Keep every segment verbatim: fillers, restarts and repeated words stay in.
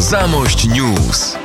Zamość News.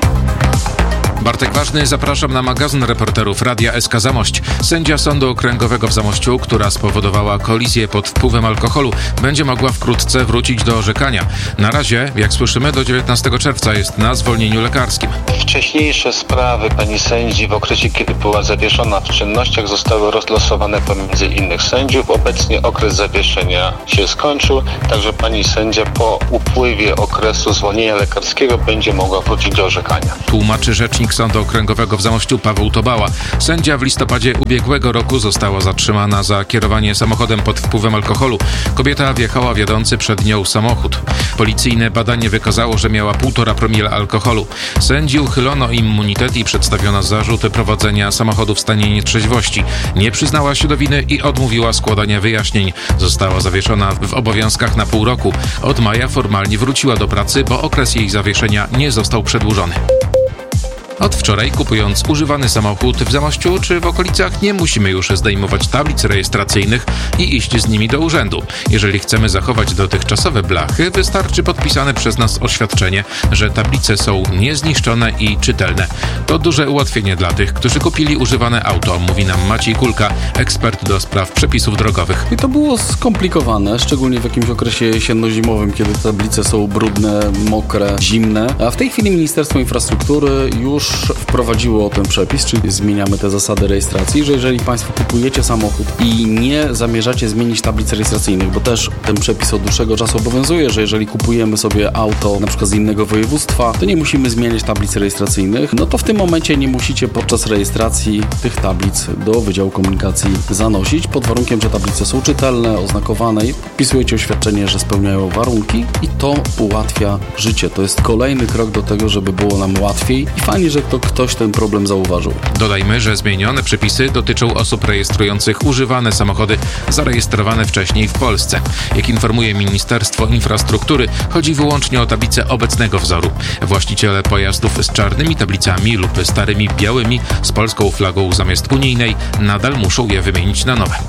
Bartek Ważny, zapraszam na magazyn reporterów Radia S K Zamość. Sędzia Sądu Okręgowego w Zamościu, która spowodowała kolizję pod wpływem alkoholu, będzie mogła wkrótce wrócić do orzekania. Na razie, jak słyszymy, do dziewiętnastego czerwca jest na zwolnieniu lekarskim. Wcześniejsze sprawy pani sędzi w okresie, kiedy była zawieszona w czynnościach, zostały rozlosowane pomiędzy innych sędziów. Obecnie okres zawieszenia się skończył, także pani sędzia po upływie okresu zwolnienia lekarskiego będzie mogła wrócić do orzekania. Tłumaczy rzecznik Sądu Okręgowego w Zamościu Paweł Tobała. Sędzia w listopadzie ubiegłego roku została zatrzymana za kierowanie samochodem pod wpływem alkoholu. Kobieta wjechała w jadący przed nią samochód. Policyjne badanie wykazało, że miała półtora promila alkoholu. Sędzi uchylono immunitet i przedstawiono zarzuty prowadzenia samochodu w stanie nietrzeźwości. Nie przyznała się do winy i odmówiła składania wyjaśnień. Została zawieszona w obowiązkach na pół roku. Od maja formalnie wróciła do pracy, bo okres jej zawieszenia nie został przedłużony. Od wczoraj, kupując używany samochód w Zamościu czy w okolicach, nie musimy już zdejmować tablic rejestracyjnych i iść z nimi do urzędu. Jeżeli chcemy zachować dotychczasowe blachy, wystarczy podpisane przez nas oświadczenie, że tablice są niezniszczone i czytelne. To duże ułatwienie dla tych, którzy kupili używane auto, mówi nam Maciej Kulka, ekspert do spraw przepisów drogowych. I to było skomplikowane, szczególnie w jakimś okresie jesienno-zimowym, kiedy tablice są brudne, mokre, zimne. A w tej chwili Ministerstwo Infrastruktury już wprowadziło ten przepis, czyli zmieniamy te zasady rejestracji, że jeżeli Państwo kupujecie samochód i nie zamierzacie zmienić tablic rejestracyjnych, bo też ten przepis od dłuższego czasu obowiązuje, że jeżeli kupujemy sobie auto na przykład z innego województwa, to nie musimy zmieniać tablic rejestracyjnych, no to w tym momencie nie musicie podczas rejestracji tych tablic do Wydziału Komunikacji zanosić, pod warunkiem, że tablice są czytelne, oznakowane i podpisujecie oświadczenie, że spełniają warunki i to ułatwia życie. To jest kolejny krok do tego, żeby było nam łatwiej i fajnie, że to ktoś ten problem zauważył. Dodajmy, że zmienione przepisy dotyczą osób rejestrujących używane samochody zarejestrowane wcześniej w Polsce. Jak informuje Ministerstwo Infrastruktury, chodzi wyłącznie o tablice obecnego wzoru. Właściciele pojazdów z czarnymi tablicami lub starymi białymi z polską flagą zamiast unijnej nadal muszą je wymienić na nowe.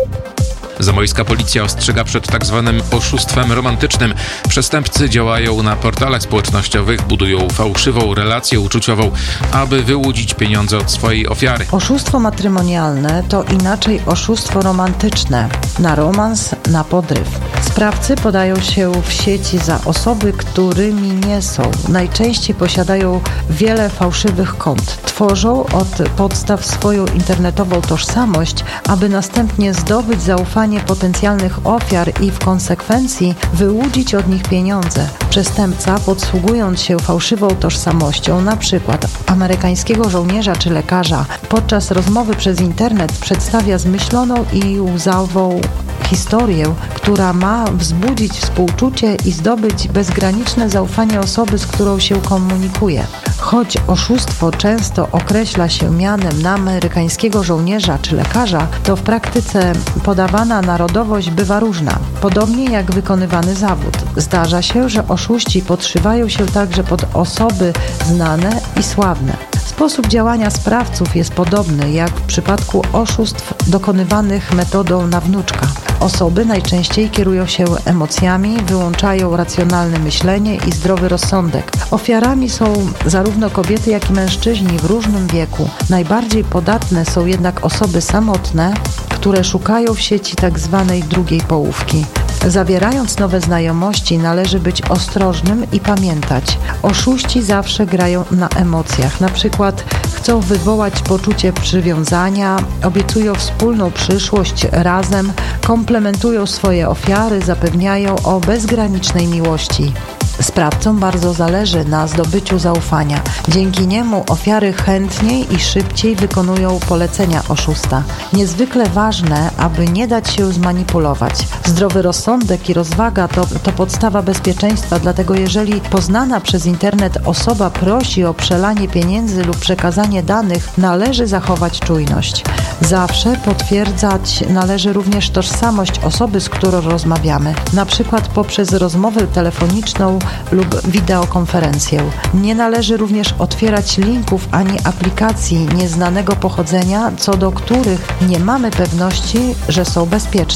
Zamojska policja ostrzega przed tak zwanym oszustwem romantycznym. Przestępcy działają na portalach społecznościowych, budują fałszywą relację uczuciową, aby wyłudzić pieniądze od swojej ofiary. Oszustwo matrymonialne to inaczej oszustwo romantyczne. Na romans, na podryw. Sprawcy podają się w sieci za osoby, którymi nie są. Najczęściej posiadają wiele fałszywych kont. Tworzą od podstaw swoją internetową tożsamość, aby następnie zdobyć zaufanie potencjalnych ofiar i w konsekwencji wyłudzić od nich pieniądze. Przestępca, podsługując się fałszywą tożsamością, na przykład amerykańskiego żołnierza czy lekarza, podczas rozmowy przez internet przedstawia zmyśloną i łzawą historię, która ma wzbudzić współczucie i zdobyć bezgraniczne zaufanie osoby, z którą się komunikuje. Choć oszustwo często określa się mianem na amerykańskiego żołnierza czy lekarza, to w praktyce podawana narodowość bywa różna, podobnie jak wykonywany zawód. Zdarza się, że oszuści podszywają się także pod osoby znane i sławne. Sposób działania sprawców jest podobny jak w przypadku oszustw dokonywanych metodą na wnuczka. Osoby najczęściej kierują się emocjami, wyłączają racjonalne myślenie i zdrowy rozsądek. Ofiarami są zarówno kobiety, jak i mężczyźni w różnym wieku. Najbardziej podatne są jednak osoby samotne, które szukają w sieci tak zwanej drugiej połówki. Zawierając nowe znajomości, należy być ostrożnym i pamiętać. Oszuści zawsze grają na emocjach. Na przykład chcą wywołać poczucie przywiązania, obiecują wspólną przyszłość razem, komplementują swoje ofiary, zapewniają o bezgranicznej miłości. Sprawcom bardzo zależy na zdobyciu zaufania. Dzięki niemu ofiary chętniej i szybciej wykonują polecenia oszusta. Niezwykle ważne, aby nie dać się zmanipulować. Zdrowy rozsądek i rozwaga to, to podstawa bezpieczeństwa, dlatego jeżeli poznana przez internet osoba prosi o przelanie pieniędzy lub przekazanie danych, należy zachować czujność. Zawsze potwierdzać należy również tożsamość osoby, z którą rozmawiamy, na przykład poprzez rozmowę telefoniczną lub wideokonferencję. Nie należy również otwierać linków ani aplikacji nieznanego pochodzenia, co do których nie mamy pewności, że są bezpieczne.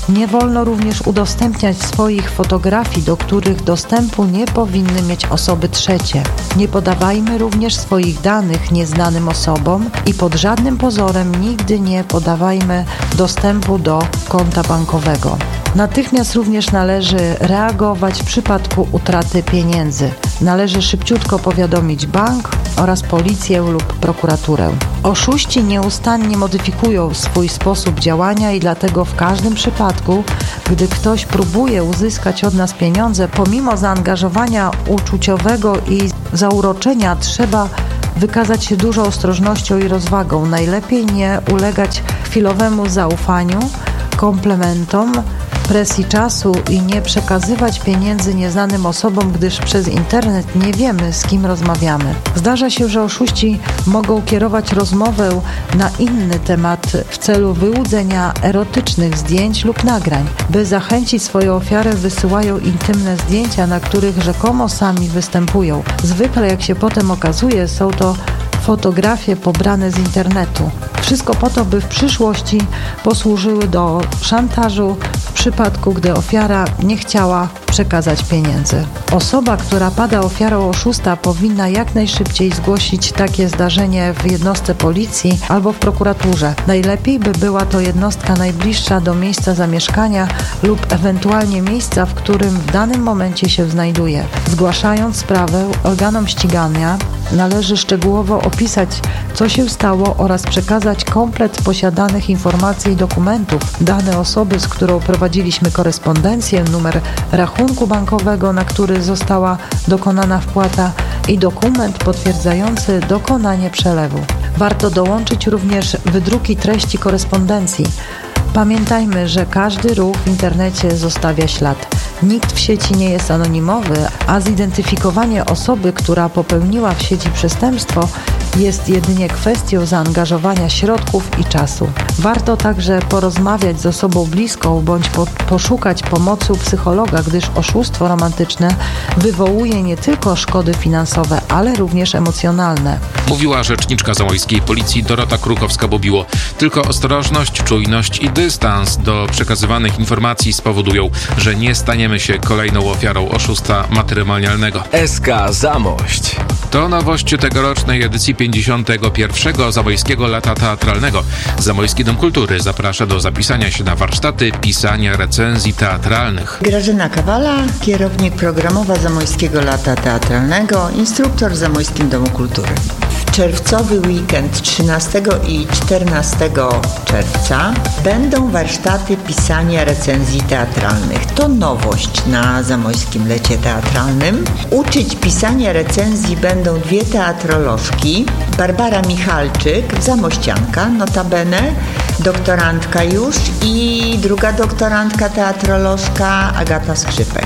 Nie wolno również udostępniać swoich fotografii, do których dostępu nie powinny mieć osoby trzecie. Nie podawajmy również swoich danych nieznanym osobom i pod żadnym pozorem nigdy nie podawajmy dostępu do konta bankowego. Natychmiast również należy reagować w przypadku utraty pieniędzy. Należy szybciutko powiadomić bank oraz policję lub prokuraturę. Oszuści nieustannie modyfikują swój sposób działania i dlatego w każdym przypadku, gdy ktoś próbuje uzyskać od nas pieniądze, pomimo zaangażowania uczuciowego i zauroczenia trzeba wykazać się dużą ostrożnością i rozwagą. Najlepiej nie ulegać chwilowemu zaufaniu, komplementom, presji czasu i nie przekazywać pieniędzy nieznanym osobom, gdyż przez internet nie wiemy, z kim rozmawiamy. Zdarza się, że oszuści mogą kierować rozmowę na inny temat w celu wyłudzenia erotycznych zdjęć lub nagrań. By zachęcić swoją ofiarę, wysyłają intymne zdjęcia, na których rzekomo sami występują. Zwykle, jak się potem okazuje, są to fotografie pobrane z internetu. Wszystko po to, by w przyszłości posłużyły do szantażu w przypadku, gdy ofiara nie chciała przekazać pieniędzy. Osoba, która pada ofiarą oszusta, powinna jak najszybciej zgłosić takie zdarzenie w jednostce policji albo w prokuraturze. Najlepiej by była to jednostka najbliższa do miejsca zamieszkania lub ewentualnie miejsca, w którym w danym momencie się znajduje. Zgłaszając sprawę organom ścigania, należy szczegółowo opisać, co się stało oraz przekazać komplet posiadanych informacji i dokumentów, dane osoby, z którą prowadziliśmy korespondencję, numer rachunku bankowego, na który została dokonana wpłata i dokument potwierdzający dokonanie przelewu. Warto dołączyć również wydruki treści korespondencji. Pamiętajmy, że każdy ruch w internecie zostawia ślad. Nikt w sieci nie jest anonimowy, a zidentyfikowanie osoby, która popełniła w sieci przestępstwo, jest jedynie kwestią zaangażowania środków i czasu. Warto także porozmawiać z osobą bliską bądź po, poszukać pomocy u psychologa, gdyż oszustwo romantyczne wywołuje nie tylko szkody finansowe, ale również emocjonalne. Mówiła rzeczniczka zamojskiej policji Dorota Krukowska-Bobiło. Tylko ostrożność, czujność i dystans do przekazywanych informacji spowodują, że nie staniemy się kolejną ofiarą oszusta matrymonialnego. S K Zamość. To nowość tegorocznej edycji pięćdziesiątego pierwszego Zamojskiego Lata Teatralnego. Zamojski Dom Kultury zaprasza do zapisania się na warsztaty pisania recenzji teatralnych. Grażyna Kawala, kierownik programowa Zamojskiego Lata Teatralnego, instruktor w Zamojskim Domu Kultury. W czerwcowy weekend trzynastego i czternastego czerwca będą warsztaty pisania recenzji teatralnych. To nowość na Zamojskim Lecie Teatralnym. Uczyć pisania recenzji będą dwie teatrolożki. Barbara Michalczyk, zamościanka notabene, doktorantka już, i druga doktorantka teatrolożka Agata Skrzypek.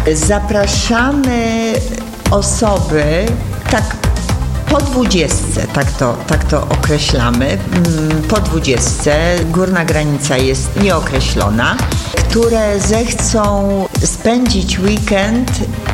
Zapraszamy osoby, tak po dwudziestce, tak to, tak to określamy, po dwudziestce, górna granica jest nieokreślona, które zechcą spędzić weekend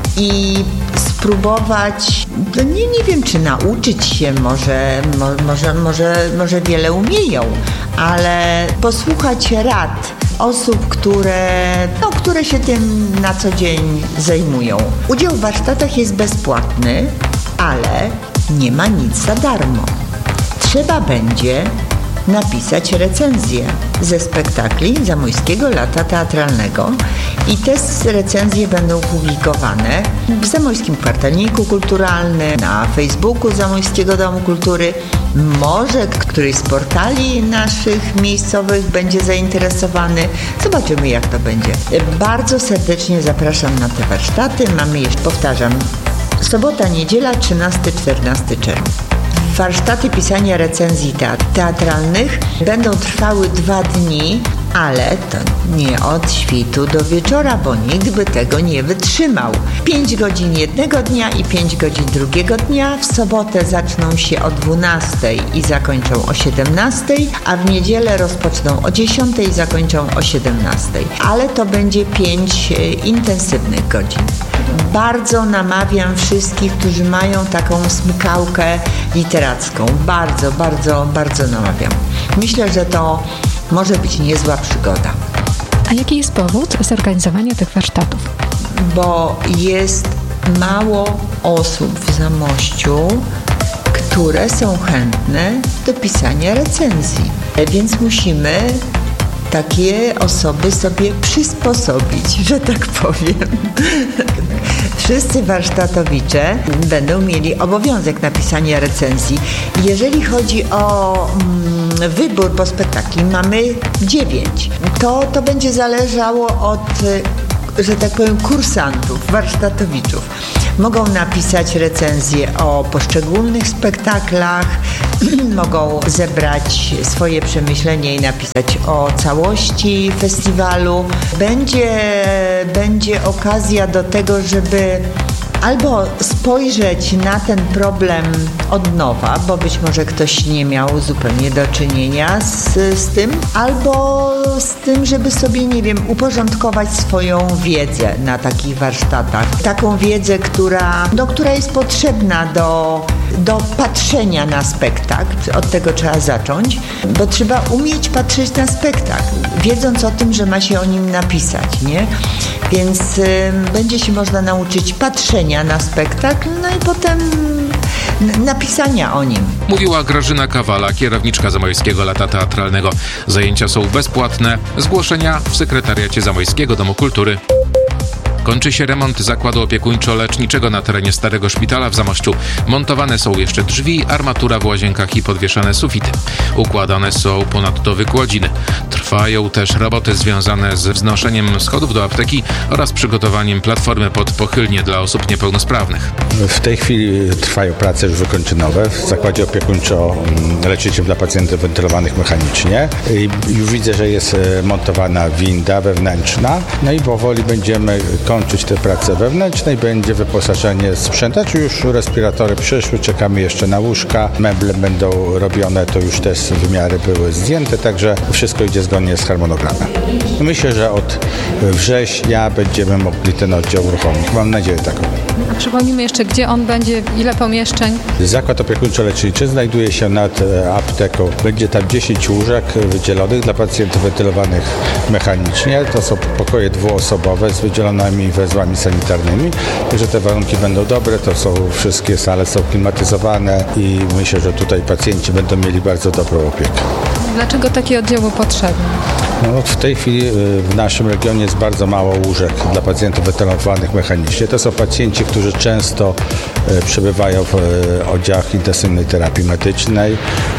i spróbować, nie, nie wiem czy nauczyć się, może, mo, może, może, może wiele umieją, ale posłuchać rad osób, które, no, które się tym na co dzień zajmują. Udział w warsztatach jest bezpłatny, ale nie ma nic za darmo. Trzeba będzie napisać recenzję ze spektakli Zamojskiego Lata Teatralnego i te recenzje będą publikowane w Zamojskim Kwartalniku Kulturalnym, na Facebooku Zamojskiego Domu Kultury. Może któryś z portali naszych miejscowych będzie zainteresowany. Zobaczymy, jak to będzie. Bardzo serdecznie zapraszam na te warsztaty. Mamy jeszcze, powtarzam, sobota, niedziela, trzynasty czternasty czerwca. Warsztaty pisania recenzji teatralnych będą trwały dwa dni, ale to nie od świtu do wieczora, bo nikt by tego nie wytrzymał. Pięć godzin jednego dnia i pięć godzin drugiego dnia. W sobotę zaczną się o dwunastej i zakończą o siedemnastej, a w niedzielę rozpoczną o dziesiątej i zakończą o siedemnastej. Ale to będzie pięć intensywnych godzin. Bardzo namawiam wszystkich, którzy mają taką smykałkę literacką. Bardzo, bardzo, bardzo namawiam. Myślę, że to może być niezła przygoda. A jaki jest powód zorganizowania tych warsztatów? Bo jest mało osób w Zamościu, które są chętne do pisania recenzji. Więc musimy takie osoby sobie przysposobić, że tak powiem. Wszyscy warsztatowicze będą mieli obowiązek napisania recenzji. Jeżeli chodzi o mm, wybór po spektakli, mamy dziewięć. To, to będzie zależało od, że tak powiem, kursantów, warsztatowiczów. Mogą napisać recenzje o poszczególnych spektaklach, mogą zebrać swoje przemyślenia i napisać o całości festiwalu. Będzie, będzie okazja do tego, żeby albo spojrzeć na ten problem od nowa, bo być może ktoś nie miał zupełnie do czynienia z, z tym, albo z tym, żeby sobie, nie wiem, uporządkować swoją wiedzę na takich warsztatach. Taką wiedzę, która, no, która jest potrzebna do, do patrzenia na spektakl. Od tego trzeba zacząć, bo trzeba umieć patrzeć na spektakl, wiedząc o tym, że ma się o nim napisać, nie? Więc y, będzie się można nauczyć patrzenia na spektakl, no i potem napisania o nim. Mówiła Grażyna Kawala, kierowniczka Zamojskiego Lata Teatralnego. Zajęcia są bezpłatne. Zgłoszenia w sekretariacie Zamojskiego Domu Kultury. Kończy się remont zakładu opiekuńczo-leczniczego na terenie Starego Szpitala w Zamościu. Montowane są jeszcze drzwi, armatura w łazienkach i podwieszane sufity. Układane są ponadto wykładziny. Trwają też roboty związane z wznoszeniem schodów do apteki oraz przygotowaniem platformy pod pochylnie dla osób niepełnosprawnych. W tej chwili trwają prace już wykończynowe w zakładzie opiekuńczo-leczniczym dla pacjentów wentylowanych mechanicznie. I już widzę, że jest montowana winda wewnętrzna. No i powoli będziemy kończyć te prace wewnętrzne i będzie wyposażenie sprzęta, czy już respiratory przyszły, czekamy jeszcze na łóżka, meble będą robione, to już te wymiary były zdjęte, także wszystko idzie zgodnie z harmonogramem. Myślę, że od września będziemy mogli ten oddział uruchomić. Mam nadzieję taką. A przypomnijmy jeszcze, gdzie on będzie, ile pomieszczeń? Zakład opiekuńczo-leczniczy znajduje się nad apteką. Będzie tam dziesięć łóżek wydzielonych dla pacjentów wentylowanych mechanicznie. To są pokoje dwuosobowe z wydzielonymi węzłami sanitarnymi. Także te warunki będą dobre, to są wszystkie sale są klimatyzowane i myślę, że tutaj pacjenci będą mieli bardzo dobrą opiekę. Dlaczego takie oddziały potrzebne? No, w tej chwili w naszym regionie jest bardzo mało łóżek dla pacjentów wentylowanych mechanicznie. To są pacjenci, którzy często przebywają w oddziałach intensywnej terapii medycznej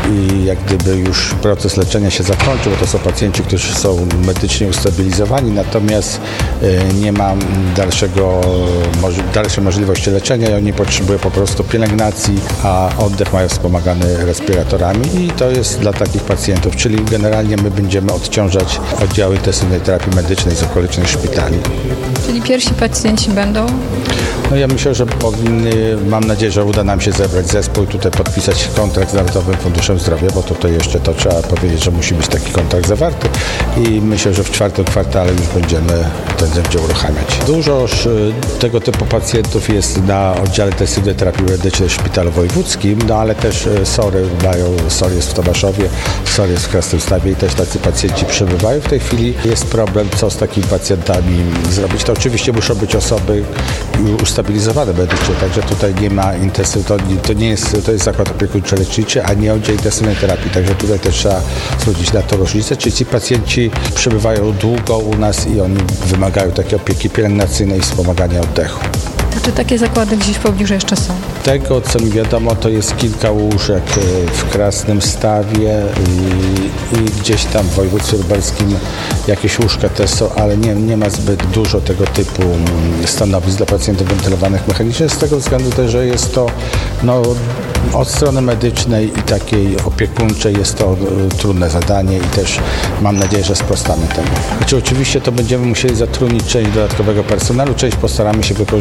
i jak gdyby już proces leczenia się zakończył, bo to są pacjenci, którzy są medycznie ustabilizowani, natomiast nie ma dalszego, dalszej możliwości leczenia i oni potrzebują po prostu pielęgnacji, a oddech mają wspomagany respiratorami i to jest dla takich pacjentów, czyli generalnie my będziemy odciążać oddziały intensywnej terapii medycznej z okolicznych szpitali. Czyli pierwsi pacjenci będą? No ja myślę, że powinny, mam nadzieję, że uda nam się zebrać zespół i tutaj podpisać kontrakt z Narodowym Funduszem Zdrowia, bo tutaj jeszcze to trzeba powiedzieć, że musi być taki kontrakt zawarty i myślę, że w czwartym kwartale już będziemy ten oddział uruchamiać. Dużo tego typu pacjentów jest na oddziale intensywnej terapii medycznej w Szpitalu Wojewódzkim, no ale też SOR-y mają, SOR jest w Tomaszowie, SOR jest w Krasnymstawie i też tacy pacjenci przybywają. W tej chwili jest problem, co z takimi pacjentami zrobić. To oczywiście muszą być osoby ustabilizowane medycznie, także tutaj nie ma intensyw, to, to nie jest, to jest zakład opiekuńczo-leczniczy, a nie oddział intensywnej terapii, także tutaj też trzeba zwrócić na to różnicę, czyli ci pacjenci przebywają długo u nas i oni wymagają takiej opieki pielęgnacyjnej i wspomagania oddechu. A czy takie zakłady gdzieś w pobliżu jeszcze są? Tego, co mi wiadomo, to jest kilka łóżek w Krasnymstawie i, i gdzieś tam w województwie lubelskim jakieś łóżka też są, ale nie, nie ma zbyt dużo tego typu stanowisk dla pacjentów wentylowanych mechanicznie, z tego względu też, że jest to no, od strony medycznej i takiej opiekuńczej jest to trudne zadanie i też mam nadzieję, że sprostamy temu. Znaczy, oczywiście to będziemy musieli zatrudnić część dodatkowego personelu, część postaramy się wykorzystać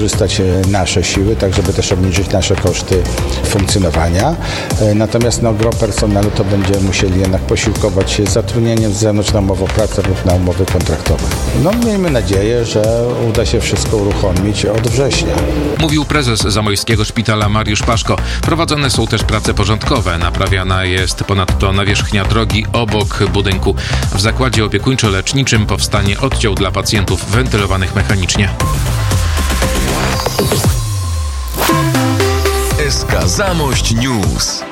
nasze siły, tak żeby też obniżyć nasze koszty funkcjonowania. Natomiast no, gro personelu to będziemy musieli jednak posiłkować się z zatrudnieniem z zewnątrz na umowę o pracę lub na umowy kontraktowe. No miejmy nadzieję, że uda się wszystko uruchomić od września. Mówił prezes Zamojskiego Szpitala Mariusz Paszko. Prowadzone są też prace porządkowe. Naprawiana jest ponadto nawierzchnia drogi obok budynku. W zakładzie opiekuńczo-leczniczym powstanie oddział dla pacjentów wentylowanych mechanicznie. S K Zamość News.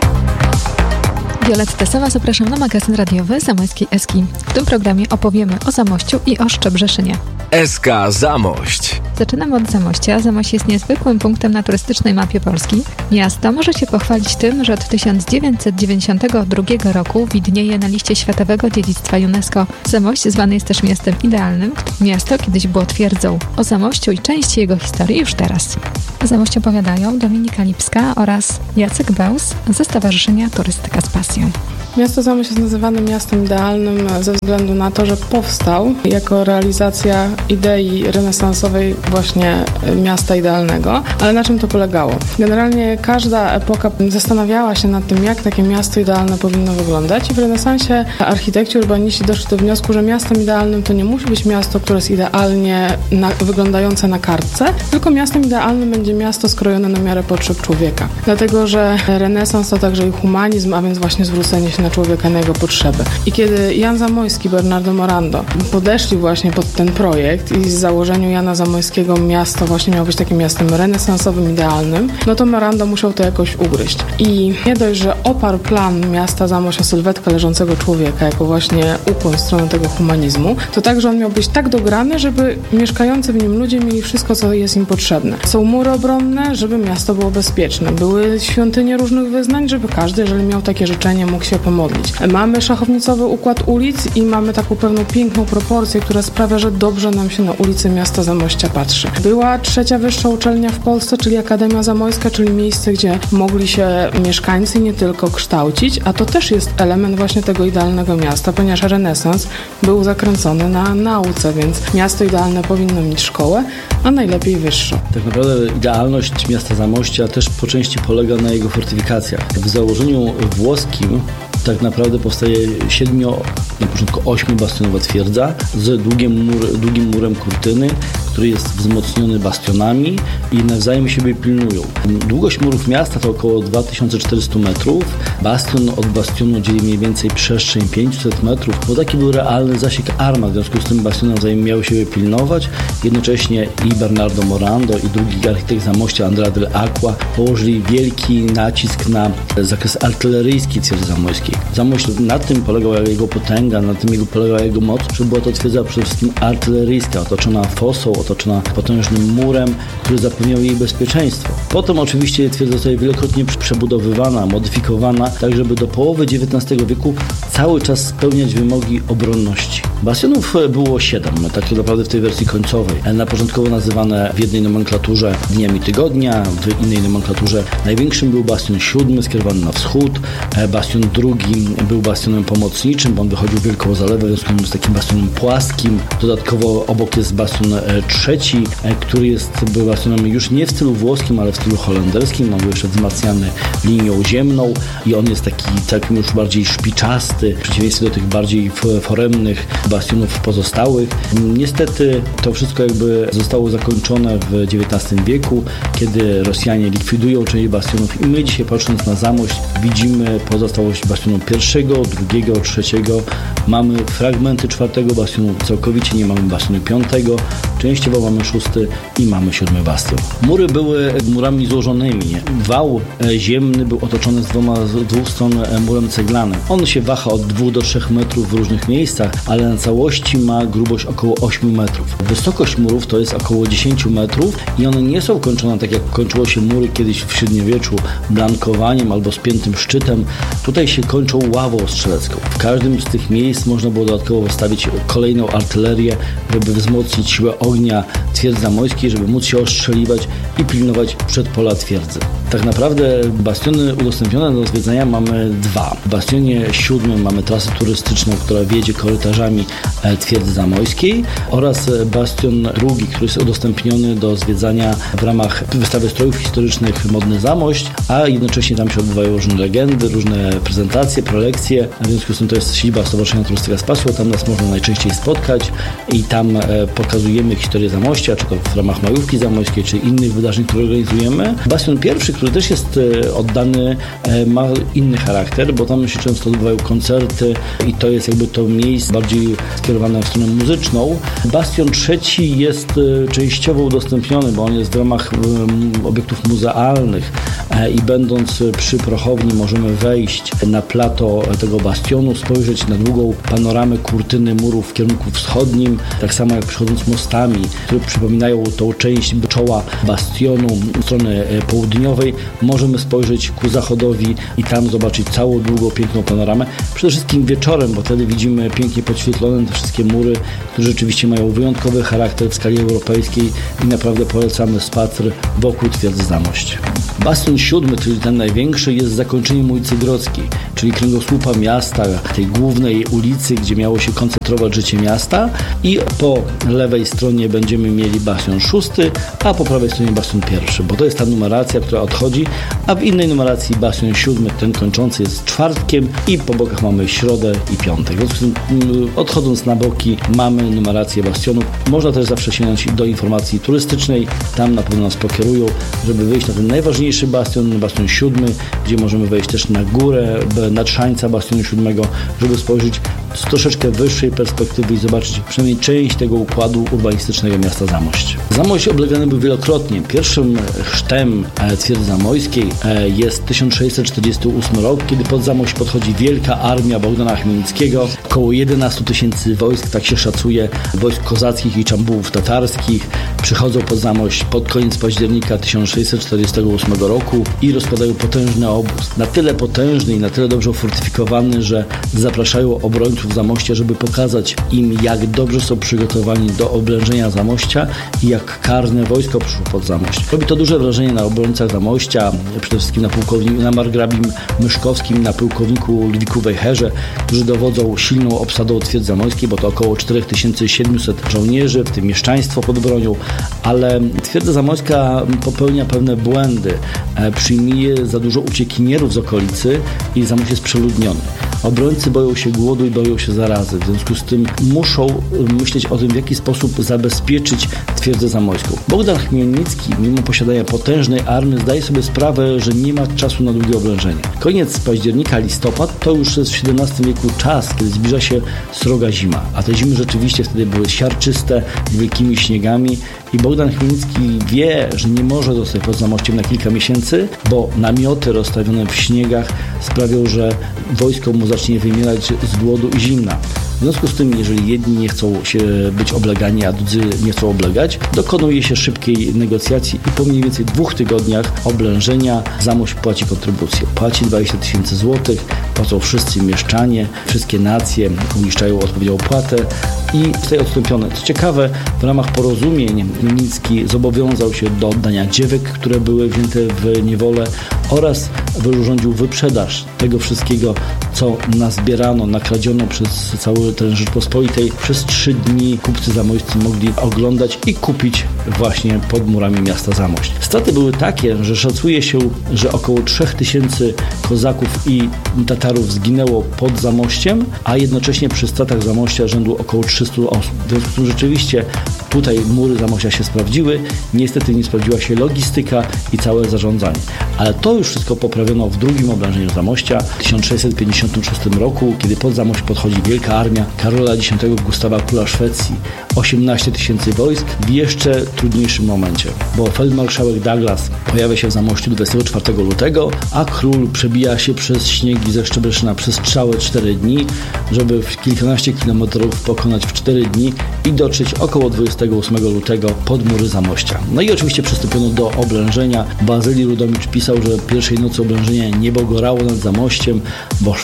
Wioletta Sowa, zapraszam na magazyn radiowy Zamojskiej Eski. W tym programie opowiemy o Zamościu i o Szczebrzeszynie. S K Zamość. Zaczynamy od Zamościa. Zamość jest niezwykłym punktem na turystycznej mapie Polski. Miasto może się pochwalić tym, że od tysiąc dziewięćset dziewięćdziesiątego drugiego roku widnieje na liście Światowego Dziedzictwa UNESCO. Zamość zwany jest też miastem idealnym. Miasto kiedyś było twierdzą. O Zamościu i części jego historii już teraz. O Zamościu opowiadają Dominika Lipska oraz Jacek Bełz ze Stowarzyszenia Turystyka z Pasją. Miasto Zamość jest nazywane miastem idealnym ze względu na to, że powstał jako realizacja idei renesansowej właśnie miasta idealnego. Ale na czym to polegało? Generalnie każda epoka zastanawiała się nad tym, jak takie miasto idealne powinno wyglądać i w renesansie architekci urbaniści doszli do wniosku, że miastem idealnym to nie musi być miasto, które jest idealnie na, wyglądające na kartce, tylko miastem idealnym będzie miasto skrojone na miarę potrzeb człowieka. Dlatego, że renesans to także i humanizm, a więc właśnie zwrócenie się na człowieka, na jego potrzeby. I kiedy Jan Zamojski, Bernardo Morando podeszli właśnie pod ten projekt i z założeniu Jana Zamojskiego miasto właśnie miało być takim miastem renesansowym, idealnym, no to Morando musiał to jakoś ugryźć. I nie dość, że oparł plan miasta Zamość o sylwetkę leżącego człowieka, jako właśnie ukłon w stronę tego humanizmu, to także on miał być tak dograny, żeby mieszkający w nim ludzie mieli wszystko, co jest im potrzebne. Są mury obronne, żeby miasto było bezpieczne. Były świątynie różnych wyznań, żeby każdy, jeżeli miał takie życzenie, mógł się pomodlić. Mamy szachownicowy układ ulic i mamy taką pewną piękną proporcję, która sprawia, że dobrze nam się na ulicy miasta Zamościa patrzy. Była trzecia wyższa uczelnia w Polsce, czyli Akademia Zamojska, czyli miejsce, gdzie mogli się mieszkańcy nie tylko kształcić, a to też jest element właśnie tego idealnego miasta, ponieważ renesans był zakręcony na nauce, więc miasto idealne powinno mieć szkołę, a najlepiej wyższą. Tak naprawdę idealność miasta Zamościa też po części polega na jego fortyfikacjach. W założeniu włoskim tak naprawdę powstaje siedmiu, na początku ośmiu bastionowa twierdza z długim, mur, długim murem kurtyny, który jest wzmocniony bastionami i nawzajem siebie pilnują. Długość murów miasta to około dwa tysiące czterysta metrów. Bastion od bastionu dzieli mniej więcej przestrzeń pięćset metrów, bo taki był realny zasięg armat, w związku z tym bastiony nawzajem miały siebie pilnować. Jednocześnie i Bernardo Morando i drugi architekt Zamościa Andrea del Acqua położyli wielki nacisk na zakres artyleryjski twierdzy zamojskiej. Zamość, na tym polegała jego potęga, na tym jego polegała jego moc, że była to twierdza przede wszystkim artyleryjska, otoczona fosą, otoczona potężnym murem, który zapewniał jej bezpieczeństwo. Potem oczywiście twierdza zostaje wielokrotnie przebudowywana, modyfikowana, tak żeby do połowy dziewiętnastego wieku cały czas spełniać wymogi obronności. Bastionów było siedem, tak naprawdę w tej wersji końcowej. Na początkowo nazywane w jednej nomenklaturze dniami tygodnia, w innej nomenklaturze największym był bastion siódmy, skierowany na wschód, bastion drugi był bastionem pomocniczym, bo on wychodził w wielką zalewę, w związku z takim bastionem płaskim. Dodatkowo obok jest bastion trzeci, który jest był bastionem już nie w stylu włoskim, ale w stylu holenderskim. On był jeszcze wzmacniany linią ziemną i on jest taki takim już bardziej szpiczasty, w przeciwieństwie do tych bardziej foremnych bastionów pozostałych. Niestety to wszystko jakby zostało zakończone w dziewiętnastym wieku, kiedy Rosjanie likwidują część bastionów i my dzisiaj, patrząc na Zamość, widzimy pozostałość bastionu pierwszego, drugiego, trzeciego. Mamy fragmenty czwartego bastionu, całkowicie nie mamy bastionu piątego, częściowo mamy szósty i mamy siódmy bastion. Mury były murami złożonymi. Wał ziemny był otoczony z dwoma, z dwóch stron murem ceglanym. On się waha od dwóch do trzech metrów w różnych miejscach, ale na całości ma grubość około ośmiu metrów. Wysokość murów to jest około dziesięć metrów i one nie są kończone tak jak kończyło się mury kiedyś w średniowieczu blankowaniem albo spiętym szczytem. Tutaj się kończy kończą ławą strzelecką. W każdym z tych miejsc można było dodatkowo wystawić kolejną artylerię, żeby wzmocnić siłę ognia twierdzy zamojskiej, żeby móc się ostrzeliwać i pilnować przedpola twierdzy. Tak naprawdę bastiony udostępnione do zwiedzania mamy dwa. W bastionie siódmym mamy trasę turystyczną, która wiedzie korytarzami twierdzy zamojskiej, oraz bastion drugi, który jest udostępniony do zwiedzania w ramach wystawy strojów historycznych Modny Zamość, a jednocześnie tam się odbywają różne legendy, różne prezentacje, prelekcje. W związku z tym to jest siedziba Stowarzyszenia Turystyka Spasło, tam nas można najczęściej spotkać i tam pokazujemy historię Zamościa, czy to w ramach majówki zamojskiej, czy innych wydarzeń, które organizujemy. Bastion pierwszy, który też jest oddany, ma inny charakter, bo tam się często odbywają koncerty i to jest jakby to miejsce bardziej skierowane w stronę muzyczną. Bastion trzeci jest częściowo udostępniony, bo on jest w ramach obiektów muzealnych i będąc przy prochowni możemy wejść na plato tego bastionu, spojrzeć na długą panoramę kurtyny murów w kierunku wschodnim, tak samo jak przechodząc mostami, które przypominają tą część czoła bastionu strony południowej, możemy spojrzeć ku zachodowi i tam zobaczyć całą długą, piękną panoramę. Przede wszystkim wieczorem, bo wtedy widzimy pięknie podświetlone te wszystkie mury, które rzeczywiście mają wyjątkowy charakter w skali europejskiej i naprawdę polecamy spacer wokół twierdzy Zamość. Bastion siódmy, czyli ten największy, jest zakończeniem ulicy Grodzkiej, czyli kręgosłupa miasta, tej głównej ulicy, gdzie miało się koncentrować życie miasta, i po lewej stronie będziemy mieli bastion szósty, a po prawej stronie bastion pierwszy, bo to jest ta numeracja, która odchodzi, a w innej numeracji bastion siódmy, ten kończący, jest czwartkiem i po bokach mamy środę i piątek. Odchodząc na boki mamy numerację bastionów. Można też zawsze sięgnąć do informacji turystycznej, tam na pewno nas pokierują, żeby wyjść na ten najważniejszy bastion, bastion siódmy, gdzie możemy wejść też na górę nadszańca bastionu siódmego, żeby spojrzeć z troszeczkę wyższej perspektywy i zobaczyć przynajmniej część tego układu urbanistycznego miasta Zamość. Zamość oblegany był wielokrotnie. Pierwszym chrztem twierdzy zamojskiej jest tysiąc sześćset czterdziesty ósmy rok, kiedy pod Zamość podchodzi wielka armia Bogdana Chmielnickiego. Około jedenaście tysięcy wojsk, tak się szacuje, wojsk kozackich i czambułów tatarskich przychodzą pod Zamość pod koniec października tysiąc sześćset czterdziestego ósmego roku i rozkładają potężny obóz. Na tyle potężny i na tyle dobrze ufortyfikowany, że zapraszają obrońców Zamościa, żeby pokazać im, jak dobrze są przygotowani do oblężenia Zamościa i jak karne wojsko przyszło pod Zamość. Robi to duże wrażenie na obrońcach Zamościa, przede wszystkim na pułkowniku, na margrabim Myszkowskim, na pułkowniku Ludwiku Wejherze, którzy dowodzą silną obsadą twierdzy zamojskiej, bo to około cztery tysiące siedemset żołnierzy, w tym mieszczaństwo pod bronią, ale twierdza zamojska popełnia pewne błędy. Przyjmuje za dużo uciekinierów z okolicy i Zamość jest przeludniony. Obrońcy boją się głodu i boją się zarazy. W związku z tym muszą myśleć o tym, w jaki sposób zabezpieczyć twierdzę zamojską. Bogdan Chmielnicki, mimo posiadania potężnej armii, zdaje sobie sprawę, że nie ma czasu na długie oblężenie. Koniec października, listopad to już jest w siedemnastym wieku czas, kiedy zbliża się sroga zima. A te zimy rzeczywiście wtedy były siarczyste, z wielkimi śniegami i Bogdan Chmielnicki wie, że nie może zostać pod Zamościem na kilka miesięcy, bo namioty rozstawione w śniegach sprawią, że wojsko mu zacznie wymierać z głodu i zimna. W związku z tym, jeżeli jedni nie chcą się być oblegani, a drudzy nie chcą oblegać, dokonuje się szybkiej negocjacji i po mniej więcej dwóch tygodniach oblężenia Zamość płaci kontrybucję. Płaci dwadzieścia tysięcy złotych, płacą wszyscy mieszczanie, wszystkie nacje uiszczają odpowiednią opłatę i zostaje odstąpione. Co ciekawe, w ramach porozumień Chmielnicki zobowiązał się do oddania dziewek, które były wzięte w niewolę, oraz wyrządził wyprzedaż tego wszystkiego, co nazbierano, nakradziono przez cały teren Rzeczpospolitej. Przez trzy dni kupcy zamojscy mogli oglądać i kupić właśnie pod murami miasta Zamość. Straty były takie, że szacuje się, że około trzy tysiące kozaków i Tatarów zginęło pod Zamościem, a jednocześnie przy stratach Zamościa rzędu około trzysta osób. W związku z tym rzeczywiście tutaj mury Zamościa się sprawdziły. Niestety nie sprawdziła się logistyka i całe zarządzanie. Ale to już wszystko poprawiono w drugim oblężeniu Zamościa w tysiąc sześćset pięćdziesiątym szóstym roku, kiedy pod Zamość podchodzi wielka armia Karola Dziesiątego Gustawa, króla Szwecji. osiemnaście tysięcy wojsk w jeszcze trudniejszym momencie, bo feldmarszałek Douglas pojawia się w Zamościu dwudziestego czwartego lutego, a król przebija się przez śniegi ze Szczebrzeszyna przez całe cztery dni, żeby w kilkanaście kilometrów pokonać w cztery dni i dotrzeć około dwudziestego ósmego lutego pod mury Zamościa. No i oczywiście przystąpiono do oblężenia. Bazylii Rudomicz pisał, że pierwszej nocy oblężenia niebo gorało nad Zamościem, bo Szwecja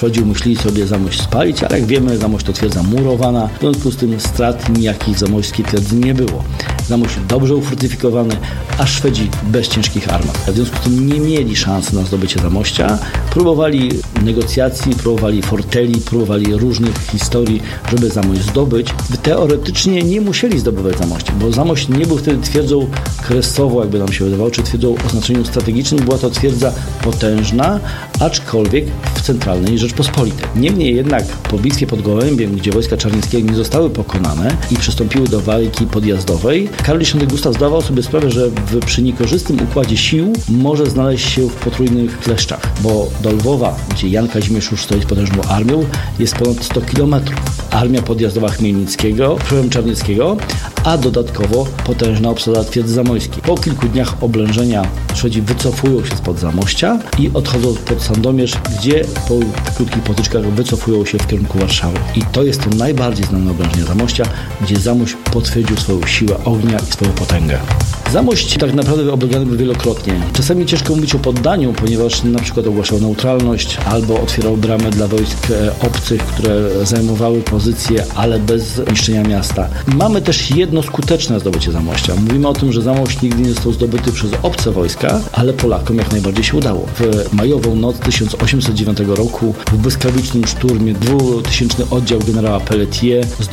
wchodził, myśleli sobie Zamość spalić, ale jak wiemy, Zamość to twierdza murowana, w związku z tym strat nijakich w zamośskiej twierdzy nie było. Zamość dobrze ufortyfikowany, a Szwedzi bez ciężkich armat. W związku z tym nie mieli szansy na zdobycie Zamościa. Próbowali negocjacji, próbowali forteli, próbowali różnych historii, żeby Zamość zdobyć. Teoretycznie nie musieli zdobywać Zamościa, bo Zamość nie był wtedy twierdzą kresową, jakby nam się wydawało, czy twierdzą o znaczeniu strategicznym. Była to twierdza potężna, aczkolwiek w centralnej Rzeczpospolitej. Niemniej jednak po bitwie pod Gołębiem, gdzie wojska czarnieckiego nie zostały pokonane i przystąpiły do walki podjazdowej, Karol X Gustaw zdawał sobie sprawę, że w, przy niekorzystnym układzie sił może znaleźć się w potrójnych kleszczach, bo do Lwowa, gdzie Jan Kazimierz już stoi z potężną armią, jest ponad sto kilometrów. Armia podjazdowa Chmielnickiego, przepraszam, Czarnieckiego, a dodatkowo potężna obsada twierdzy zamojskiej. Po kilku dniach oblężenia Szwedzi wycofują się spod Zamościa i odchodzą pod Sandomierz, gdzie po krótkich potyczkach wycofują się w kierunku Warszawy. I to jest to najbardziej znane oblężenie Zamościa, gdzie Zamość potwierdził swoją siłę ognia i swoją potęgę. Zamość tak naprawdę oblężany był wielokrotnie. Czasami ciężko mówić o poddaniu, ponieważ na przykład ogłaszał neutralność albo otwierał bramę dla wojsk obcych, które zajmowały pozycje, ale bez niszczenia miasta. Mamy też jedno skuteczne zdobycie Zamościa. Mówimy o tym, że Zamość nigdy nie został zdobyty przez obce wojska, ale Polakom jak najbardziej się udało. W majową noc tysiąc osiemset dziewiątego roku w błyskawicznym szturmie dwutysięczny oddział generała Pelletier